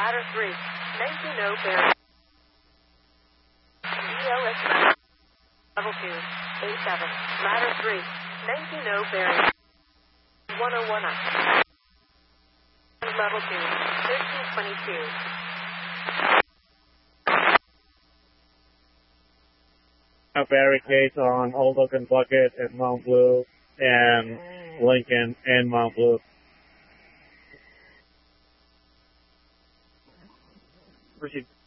Ladder 3, 19-0 bearing. ELS level 2, A7, ladder 3, 19-0 bearing. 101 up. Level 2, 1322. Barricades on Old Oak and Bucket at Mount Blue and Lincoln and Mount Blue. Proceed.